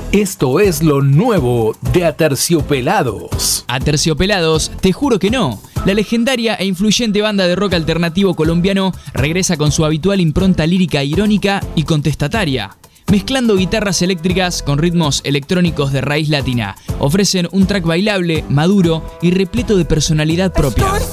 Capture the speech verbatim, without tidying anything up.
Esto es lo nuevo de Aterciopelados. Aterciopelados, te juro que no. La legendaria e influyente banda de rock alternativo colombiano regresa con su habitual impronta lírica irónica y contestataria. Mezclando guitarras eléctricas con ritmos electrónicos de raíz latina, ofrecen un track bailable, maduro y repleto de personalidad propia.